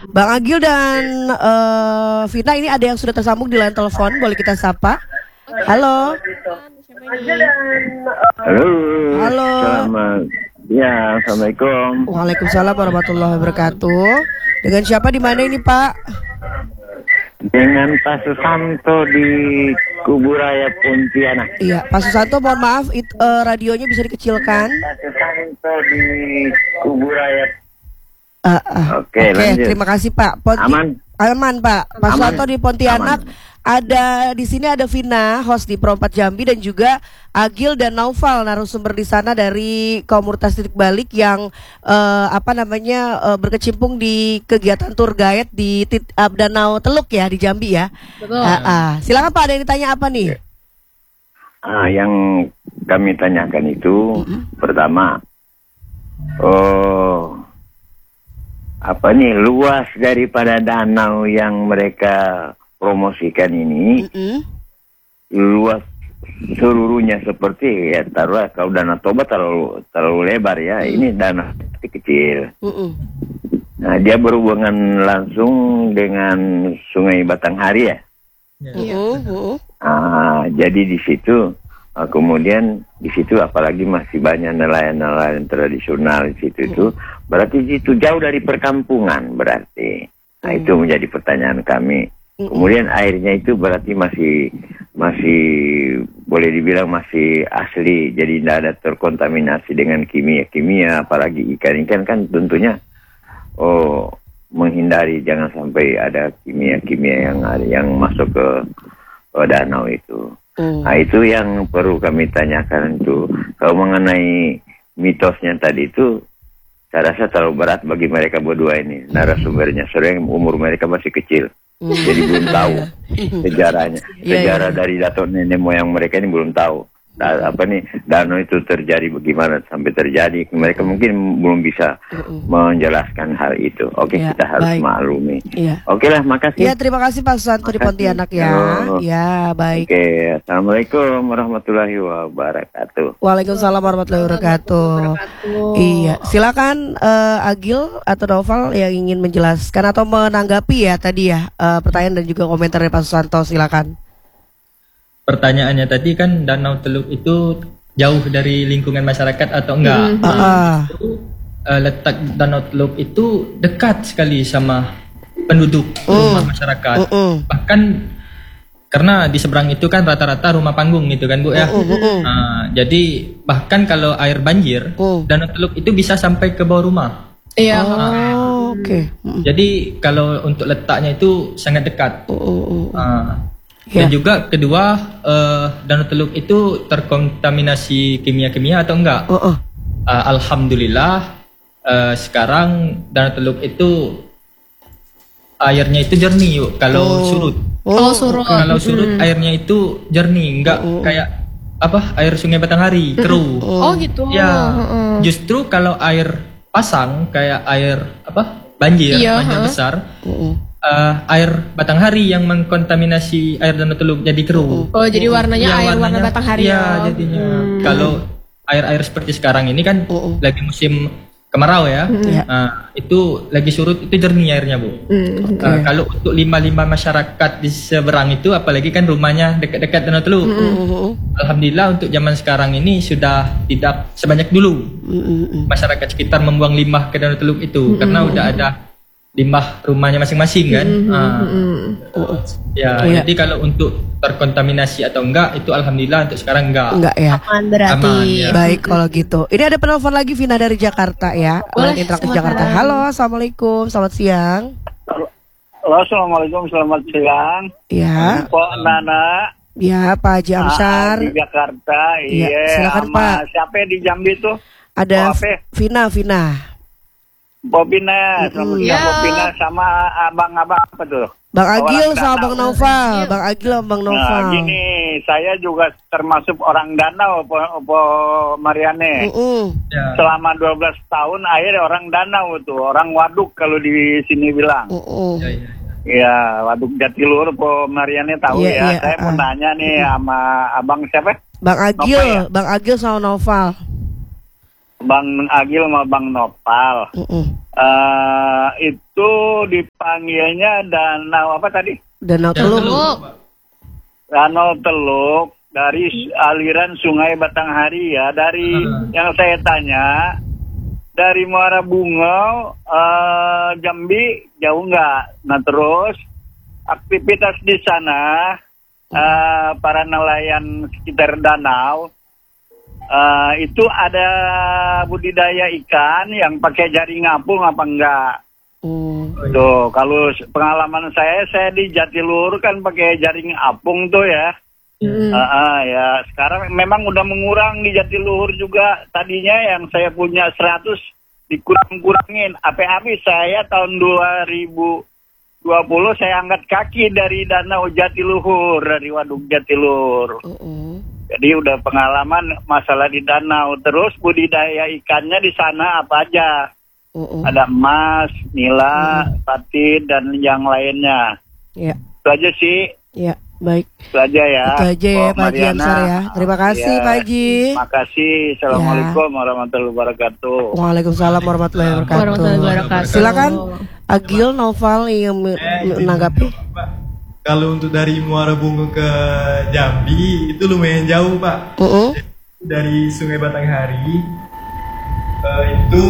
Bang Agil dan Vina, ini ada yang sudah tersambung di line telepon, boleh kita sapa? Halo. Halo. Halo. Selamat. Ya, assalamualaikum. Waalaikumsalam warahmatullahi wabarakatuh. Dengan siapa di mana ini, Pak? Dengan Pak Susanto di Kuburaya Pontianak. Iya, Pak Susanto, mohon maaf, radionya bisa dikecilkan. Pak Susanto di Kuburaya. Oke, terima kasih Pak. Aman Pak. Pak Susanto di Pontianak. Ada di sini ada Vina, host di Pro 4 Jambi, dan juga Agil dan Naufal, narasumber di sana dari komunitas titik balik yang berkecimpung di kegiatan tour guide di Danau Teluk ya di Jambi ya. Betul. Silakan Pak, ada yang ditanya apa nih? Yang kami tanyakan itu pertama, luas daripada danau yang mereka promosikan ini, luas seluruhnya seperti ya taruhlah kalau Danau Toba terlalu lebar ya, ini danau kecil. Nah, dia berhubungan langsung dengan Sungai Batanghari ya. Jadi di situ kemudian di situ apalagi masih banyak nelayan-nelayan tradisional di situ itu, berarti itu jauh dari perkampungan berarti. Nah, itu menjadi pertanyaan kami. Kemudian airnya itu berarti masih boleh dibilang masih asli, jadi tidak ada terkontaminasi dengan kimia, apalagi ikan kan tentunya menghindari jangan sampai ada kimia yang masuk ke danau itu. Nah, itu yang perlu kami tanyakan itu. Kalau mengenai mitosnya tadi itu, saya rasa terlalu berat bagi mereka berdua ini narasumbernya, soalnya umur mereka masih kecil. Jadi belum tahu sejarahnya. Sejarah dari datuk nenek moyang mereka ini belum tahu. Danau itu terjadi bagaimana sampai terjadi. Mereka mungkin belum bisa menjelaskan hal itu. Kita harus maklumi. Oke lah, makasih. Ya, terima kasih Pak Susanto di Pontianak ya. Ya, baik. Assalamualaikum warahmatullahi wabarakatuh. Waalaikumsalam warahmatullahi wabarakatuh. Iya, silakan Agil atau Naufal yang ingin menjelaskan atau menanggapi ya tadi ya pertanyaan dan juga komentar dari Pak Susanto, silakan. Pertanyaannya tadi kan Danau Teluk itu jauh dari lingkungan masyarakat atau enggak? Letak Danau Teluk itu dekat sekali sama penduduk rumah masyarakat. Bahkan karena di seberang itu kan rata-rata rumah panggung gitu kan Bu ya. Jadi bahkan kalau air banjir, Danau Teluk itu bisa sampai ke bawah rumah. Iya. Jadi kalau untuk letaknya itu sangat dekat. Dan juga kedua, Danau Teluk itu terkontaminasi kimia-kimia atau enggak? Alhamdulillah sekarang Danau Teluk itu airnya itu jernih yuk. Kalau surut. Kalau surut airnya itu jernih, enggak kayak air Sungai Batanghari keruh. Gitu. Ya, justru kalau air pasang kayak air banjir besar. Air Batanghari yang mengkontaminasi air Danau Teluk jadi keruh. Jadi warnanya warna Batanghari ya jadinya. Kalau air seperti sekarang ini kan lagi musim kemarau ya. Itu lagi surut itu jernih airnya Bu. Kalau untuk limbah-limbah masyarakat di seberang itu, apalagi kan rumahnya dekat-dekat Danau Teluk. Alhamdulillah untuk zaman sekarang ini sudah tidak sebanyak dulu masyarakat sekitar membuang limbah ke Danau Teluk itu, karena udah ada limbah rumahnya masing-masing kan. Jadi kalau untuk terkontaminasi atau enggak itu alhamdulillah untuk sekarang enggak ya. Aman berarti. Baik kalau gitu. Ini ada penelpon lagi, Vina dari Jakarta ya. Boleh, interaktif Jakarta. Halo, assalamualaikum, selamat siang. Halo, assalamualaikum, selamat siang. Ya. Pak Nana. Ya, Pak Haji Amsyar. Di Jakarta. Silakan Pak. Siapa di Jambi tuh? Ada Vina. Bobina, sama abang-abang apa tuh? Bang Agil sama Bang Naufal. Bang Agil sama Bang Naufal. Gini, saya juga termasuk orang danau, Mariane. Selama 12 tahun air orang danau tuh, orang waduk kalau di sini bilang. Ya, waduk Jatiluhur, Mariane tahu ya. Saya mau nanya nih sama abang siapa? Bang Agil sama Naufal. Bang Agil sama Bang Nopal. Itu dipanggilnya danau apa tadi? Danau Teluk. Danau Teluk dari aliran Sungai Batanghari ya. Dari yang saya tanya, dari Muara Bungo, Jambi jauh nggak? Nah terus aktivitas di sana para nelayan sekitar danau itu ada budidaya ikan yang pakai jaring apung apa enggak? Tuh kalau pengalaman saya di Jatiluhur kan pakai jaring apung tuh ya. Ya sekarang memang udah mengurang di Jatiluhur juga. Tadinya yang saya punya 100 dikurang-kurangin. Api-api saya tahun 2020 saya angkat kaki dari danau Jatiluhur, dari waduk Jatiluhur. Jadi udah pengalaman masalah di danau. Terus budidaya ikannya di sana apa aja? Ada emas, nila, patin, dan yang lainnya. Ya. Itu aja sih. Ya, baik. Itu aja ya. Itu aja ya Pak Haji Ansar ya. Terima kasih Pak Haji. Terima kasih. Assalamualaikum warahmatullahi wabarakatuh. Waalaikumsalam warahmatullahi wabarakatuh. Silakan Agil, Noval yang menanggapi. Kalau untuk dari Muara Bungo ke Jambi itu lumayan jauh Pak. Dari Sungai Batanghari itu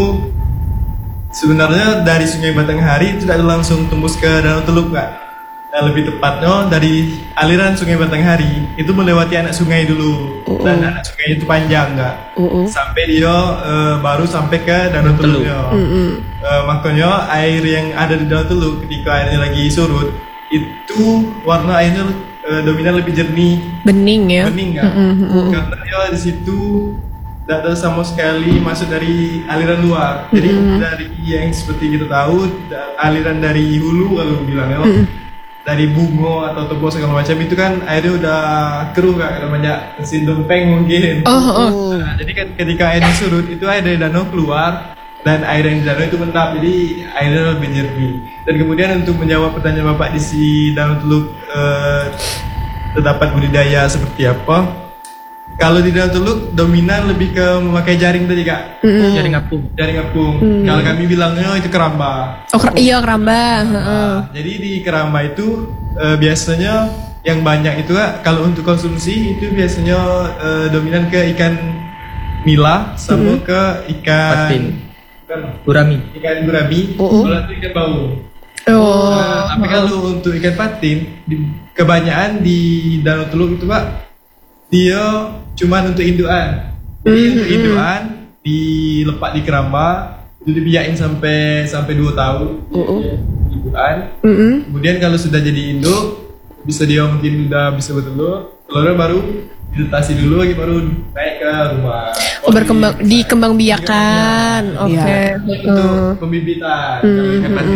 sebenarnya dari Sungai Batanghari tidak langsung tembus ke Danau Teluk Pak. Nah, lebih tepatnya dari aliran Sungai Batanghari itu melewati anak sungai dulu. Dan anak sungai itu panjang Kak. Sampai dia baru sampai ke Danau Teluknya. Makanya air yang ada di Danau Teluk ketika airnya lagi surut itu warna airnya dominan lebih jernih, bening ya, bening kan? Karena dia di situ tidak ada sama sekali masuk dari aliran luar. Jadi dari yang seperti kita tahu aliran dari hulu kalau bilangnya dari Bungo atau Topo segala macam itu kan airnya udah keruh Kak, ada banyak mesin dompeng mungkin. Nah, jadi kan ketika airnya surut itu air dari danau keluar. Dan air yang di danau itu menap, jadi airnya lebih jernih. Dan kemudian untuk menjawab pertanyaan Bapak di si Danau Teluk terdapat budidaya seperti apa? Kalau di Danau Teluk dominan lebih ke memakai jaring tadi Kak. Jaring apung. Jaring apung. Kalau kami bilangnya itu keramba. Iya keramba. Jadi di keramba itu biasanya yang banyak itu Kak, kalau untuk konsumsi itu biasanya dominan ke ikan nila sama ke ikan patin. Gurami. Ikan gurami, kalau itu ikan bau. Tapi kalau untuk ikan patin, kebanyakan di Danau Teluk itu Pak, dia cuma untuk indukan. Jadi untuk indukan dilepak di keramba, itu dibiayain sampai 2 tahun. Indukan. Kemudian kalau sudah jadi induk, bisa dia mungkin udah bisa bertelur, telurnya baru ditetasi dulu lagi baru naik ke rumah. Berkembang dikembang biakan. Oke. Itu pembibitan. Kalau ikan patin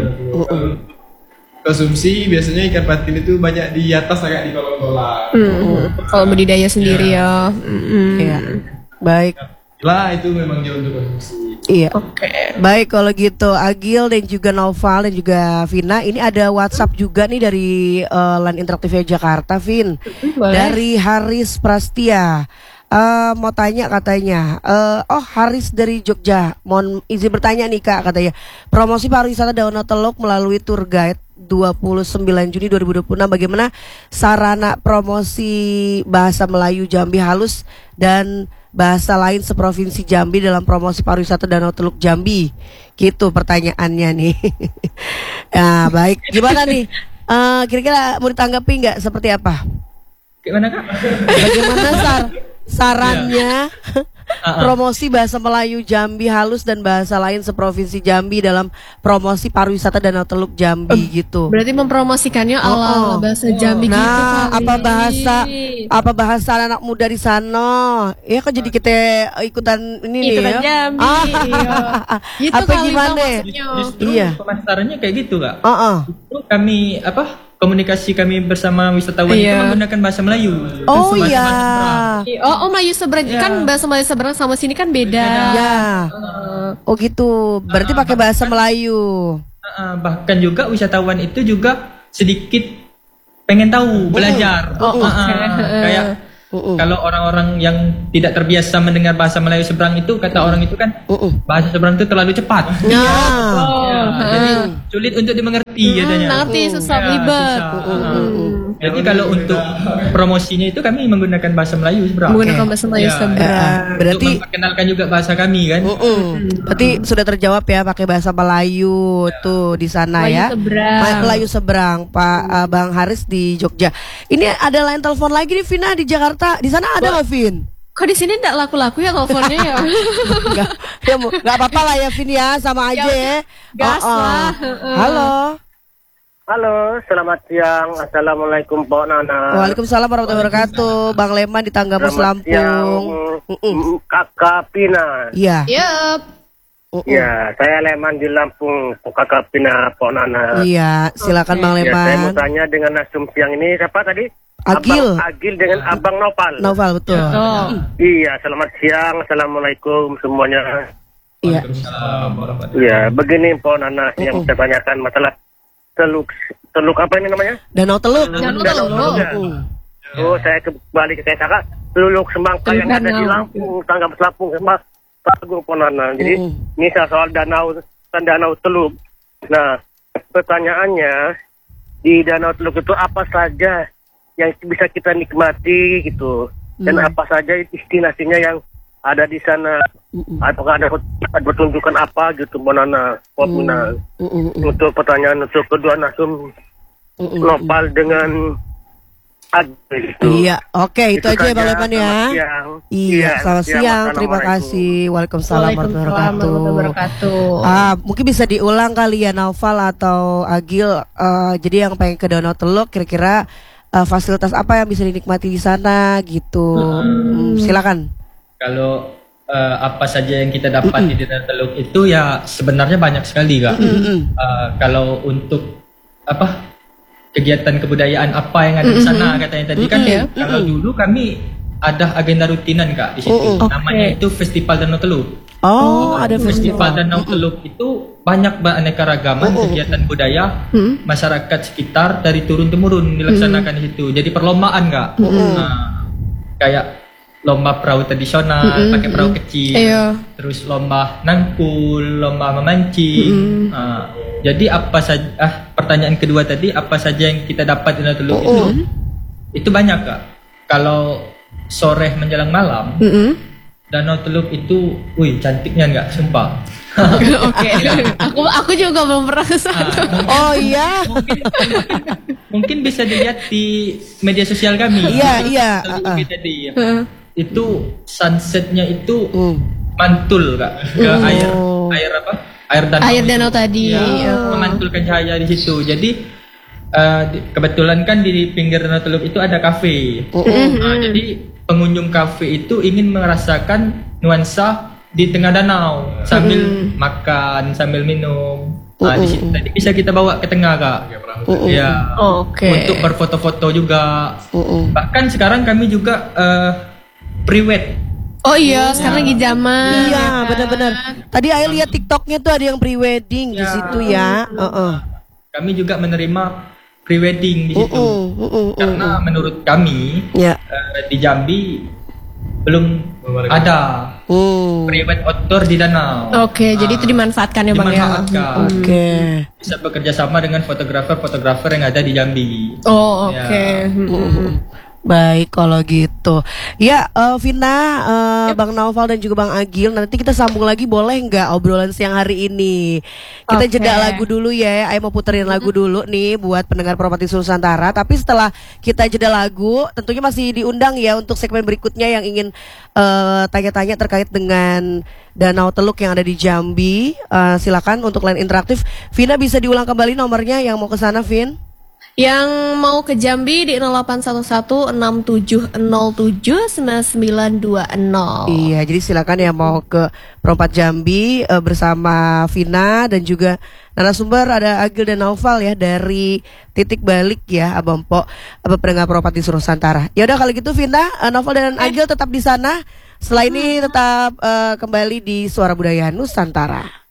konsumsi biasanya ikan patin itu banyak di atas agak di kolam-kolam. Kalau budidaya sendiri ya. Iya. Baik. Lah itu memang dia untuk konsumsi. Iya. Baik kalau gitu Agil dan juga Noval dan juga Vina, ini ada WhatsApp juga nih dari LAN Interaktifnya Jakarta, Vin. Dari Haris Prastia. Mau tanya katanya, Haris dari Jogja, mohon izin bertanya nih Kak, katanya promosi pariwisata Danau Teluk melalui tour guide 29 Juni 2026, bagaimana sarana promosi bahasa Melayu Jambi halus dan bahasa lain seprovinsi Jambi dalam promosi pariwisata Danau Teluk Jambi, gitu pertanyaannya nih. Ya baik, gimana nih, kira-kira mau ditanggapi nggak, seperti apa? Gimana Kak? Bagaimana sarannya promosi bahasa Melayu Jambi halus dan bahasa lain seprovinsi Jambi dalam promosi pariwisata Danau Teluk Jambi gitu. Berarti mempromosikannya ala bahasa Jambi gitu kali. Apa bahasa anak muda di sana? Ya kok jadi kita ikutan ini nih ya. Jambi. Gitu apa gimana? Justru pemasarannya kayak gitu Kak. Justru kami komunikasi kami bersama wisatawan itu menggunakan bahasa Melayu. Oh iya. Melayu seberang kan bahasa Melayu seberang sama sini kan beda. Ya. Oh gitu. Berarti pakai bahasa Melayu. Bahkan juga wisatawan itu juga sedikit pengen tahu, belajar. Kayak kalau orang-orang yang tidak terbiasa mendengar bahasa Melayu seberang itu, kata orang itu kan bahasa seberang itu terlalu cepat. Jadi sulit untuk dimengerti katanya. Ngerti, susah, ribet. Jadi kalau untuk promosinya itu kami menggunakan bahasa Melayu seberang. Menggunakan bahasa Melayu seberang. Berarti untuk memperkenalkan juga bahasa kami kan. Berarti sudah terjawab ya pakai bahasa Melayu tuh di sana Melayu ya. seberang. Melayu seberang, Pak Bang Haris di Jogja. Ini ada lain telepon lagi nih Vina di Jakarta. Di sana ada nggak Vin? Kok di sini enggak laku-laku ya teleponnya ya? Nggak apa-apa lah ya Vin ya, sama aja ya. Gas lah. Halo. Halo, selamat siang. Assalamualaikum Pak Nana. Waalaikumsalam warahmatullahi wabarakatuh. Bang Leman di Tanggamus Lampung. Kakak Pina. Iya. Yep. Ya, saya Leman di Lampung. Kakak Pina Pak Nana. Iya, silakan Bang Ya, saya mau Leman. tanya dengan Nasum siang ini siapa tadi? Agil. Abang Agil dengan Abang Noval. Noval betul. Iya, selamat siang. Assalamualaikum semuanya. Iya. Ya, begini Pak Nana yang saya tanyakan masalah teluk apa ini namanya? Danau Teluk. Danau Teluk. Oh, saya kembali ke saya kakak. Teluk Semangka yang ada di Lampung, Tanggamus Lampung, Agung Ponana. Jadi ini soal danau Teluk. Nah, pertanyaannya di Danau Teluk itu apa saja yang bisa kita nikmati gitu, dan apa saja destinasinya yang ada di sana? Apakah ada pertunjukan apa gitu, Ponana? Untuk pertanyaan untuk kedua Nasum Nopal dengan gitu. Iya, oke, itu aja ya Bang Leman ya. Iya, selamat siang, terima kasih. Waalaikumsalam warahmatullahi wabarakatuh. Mungkin bisa diulang kali ya Naufal atau Agil. Jadi yang pengen ke Danau Teluk, kira-kira fasilitas apa yang bisa dinikmati di sana gitu. Silakan. Kalau apa saja yang kita dapat di Danau Teluk itu ya sebenarnya banyak sekali Kak. Kalau untuk kegiatan kebudayaan apa yang ada di sana katanya tadi kan kalau dulu kami ada agenda rutinan Kak di situ. Namanya itu Festival Danau Teluk. Ada Festival Danau Teluk itu banyak beraneka-ragaman kegiatan budaya masyarakat sekitar dari turun temurun dilaksanakan di situ. Jadi perlombaan Kak. Kayak lomba perahu tradisional pakai perahu kecil, terus lomba nangkul, lomba memancing. Jadi apa saja pertanyaan kedua tadi, apa saja yang kita dapat di Danau Teluk itu banyak Kak. Kalau sore menjelang malam, Danau Teluk itu, cantiknya enggak, sumpah. Oke. Aku juga belum pernah ke sana. Mungkin bisa dilihat di media sosial kami. Iya. Tadi. Itu sunsetnya itu mantul Kak ke air danau. Air danau tadi. Memantulkan cahaya di situ. Jadi kebetulan kan di pinggir Danau Teluk itu ada kafe. Jadi pengunjung kafe itu ingin merasakan nuansa di tengah danau sambil makan, sambil minum. Di situ tadi bisa kita bawa ke tengah Kak. Untuk berfoto-foto juga. Bahkan sekarang kami juga pre-wed. Oh iya, sekarang lagi zaman. Iya, benar-benar. Tadi Ayah lihat TikToknya tuh ada yang pre-wedding di situ ya. Kami juga menerima pre-wedding di situ. Karena menurut kami di Jambi belum ada pre-wed outdoor di danau. Jadi itu dimanfaatkan ya Bang ya. Bisa bekerja sama dengan fotografer yang ada di Jambi. Baik kalau gitu. Ya, Vina, Bang Naufal dan juga Bang Agil, nanti kita sambung lagi boleh nggak obrolan siang hari ini? Kita jeda lagu dulu ya. Ayo mau puterin lagu dulu nih buat pendengar Properti Nusantara. Tapi setelah kita jeda lagu, tentunya masih diundang ya untuk segmen berikutnya yang ingin tanya-tanya terkait dengan Danau Teluk yang ada di Jambi. Silakan untuk line interaktif. Vina bisa diulang kembali nomornya yang mau ke sana, Vin? Yang mau ke Jambi di 0811-6707-9920. Iya, jadi silakan yang mau ke Perompat Jambi bersama Vina dan juga narasumber ada Agil dan Naufal ya dari Titik Balik ya, Abang Po, pendengar Properti Nusantara. Ya udah kalau gitu Vina, Naufal dan Agil tetap di sana. Setelah ini tetap kembali di Suara Budaya Nusantara.